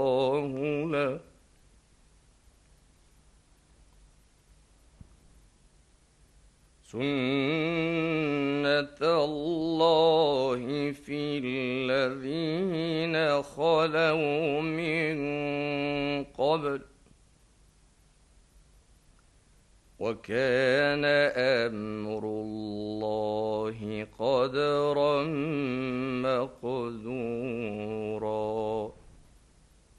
له سُنَّةَ اللَّهِ فِي الَّذِينَ خَلَوْا مِن قَبْلُ وَكَانَ أَمْرُ اللَّهِ قَدَرًا مَّقْدُورًا.